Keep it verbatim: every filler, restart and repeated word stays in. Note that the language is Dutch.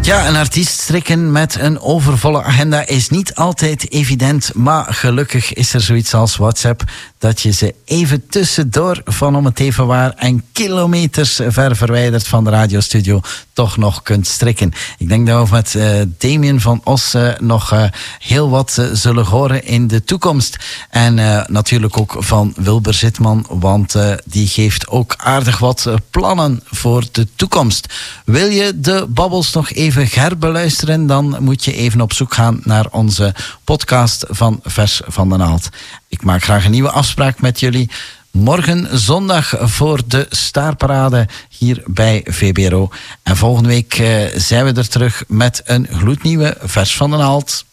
Ja, een artiest strikken met een overvolle agenda is niet altijd evident, maar gelukkig is er zoiets als WhatsApp dat je ze even tussendoor van om het even waar en kilometers ver verwijderd van de radiostudio toch nog kunt strikken. Ik denk dat we met uh, Damien van Os uh, nog uh, heel wat uh, zullen horen in de toekomst. En uh, natuurlijk ook van Wilber Zitman, want uh, die geeft ook aardig wat uh, plannen voor de toekomst. Wil je de babbels nog even herbeluisteren, dan moet je even op zoek gaan naar onze podcast van Vers van de Naald. Ik maak graag een nieuwe afspraak met jullie morgen zondag voor de Staarparade hier bij V B R O. En volgende week uh, zijn we er terug met een gloednieuwe Vers van de Naald.